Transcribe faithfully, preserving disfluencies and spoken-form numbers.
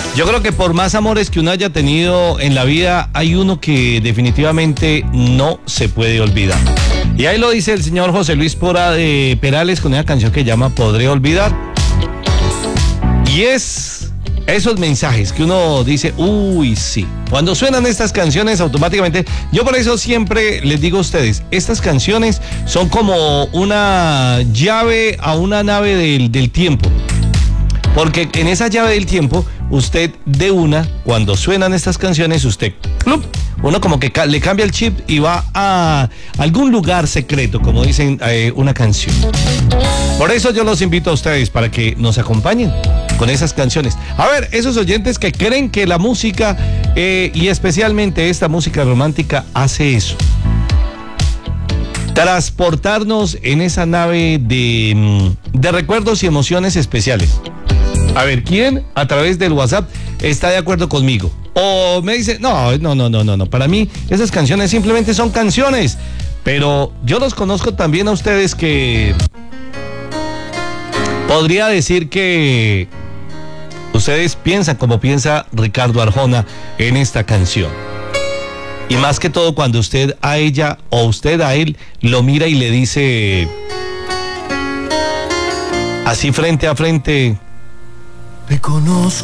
Yo creo que por más amores que uno haya tenido en la vida, hay uno que definitivamente no se puede olvidar. Y ahí lo dice el señor José Luis Pora de Perales con una canción que llama Podré Olvidar. Y es esos mensajes que uno dice, uy, sí. Cuando suenan estas canciones automáticamente, yo por eso siempre les digo a ustedes, estas canciones son como una llave a una nave del, del tiempo. Porque en esa llave del tiempo, usted de una, cuando suenan estas canciones, usted, ¡plup!, uno como que le cambia el chip y va a algún lugar secreto, como dicen eh, una canción. Por eso yo los invito a ustedes para que nos acompañen con esas canciones. A ver, esos oyentes que creen que la música, eh, y especialmente esta música romántica, hace eso. Transportarnos en esa nave de, de recuerdos y emociones especiales. A ver, ¿quién a través del WhatsApp está de acuerdo conmigo? O me dice, no, no, no, no, no, no. Para mí esas canciones simplemente son canciones. Pero yo los conozco también a ustedes que podría decir que ustedes piensan como piensa Ricardo Arjona en esta canción. Y más que todo cuando usted a ella o usted a él lo mira y le dice así frente a frente: te conozco